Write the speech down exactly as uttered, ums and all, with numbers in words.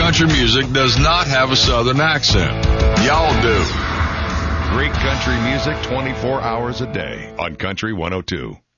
country music does not have a Southern accent. Y'all do. Great country music twenty-four hours a day on Country one oh two.